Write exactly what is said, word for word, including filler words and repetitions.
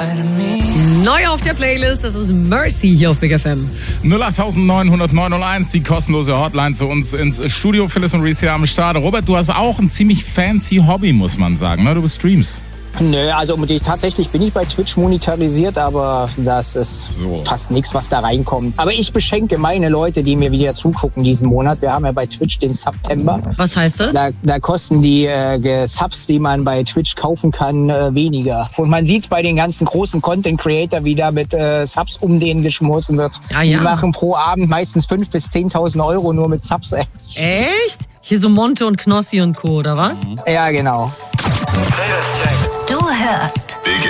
Neu auf der Playlist, das ist Mercy hier auf Big F M. null acht neun null null neun null eins, die kostenlose Hotline zu uns ins Studio. Phyllis und Reese hier am Start. Robert, du hast auch ein ziemlich fancy Hobby, muss man sagen, ne? Du streamst. Nö, also tatsächlich bin ich bei Twitch monetarisiert, aber das ist so fast nichts, was da reinkommt. Aber ich beschenke meine Leute, die mir wieder zugucken diesen Monat. Wir haben ja bei Twitch den September. Was heißt das? Da, da kosten die äh, Subs, die man bei Twitch kaufen kann, äh, weniger. Und man sieht es bei den ganzen großen Content-Creator, wie da mit äh, Subs um denen geschmissen wird. Ah, ja. Die machen pro Abend meistens fünftausend bis zehntausend Euro nur mit Subs. Ey. Echt? Hier so Monte und Knossi und Co., oder was? Ja, genau. Du hörst